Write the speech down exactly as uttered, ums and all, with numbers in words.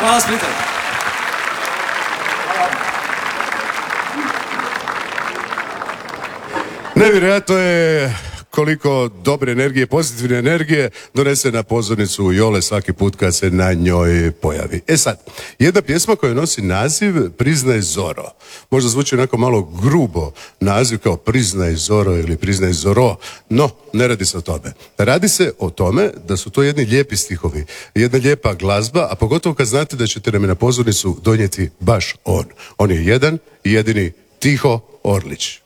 Hvala Splita. Nevjerojatno je koliko dobre energije, pozitivne energije donese na pozornicu Jole svaki put kad se na njoj pojavi. E sad, jedna pjesma koja nosi naziv Priznaj Zoro. Možda zvuči onako malo grubo naziv kao Priznaj Zoro ili Priznaj Zoro, no ne radi se o tome. Radi se o tome da su to jedni lijepi stihovi, jedna lijepa glazba, a pogotovo kad znate da ćete nam na pozornicu donijeti baš on. On je jedan i jedini Tiho Orlić.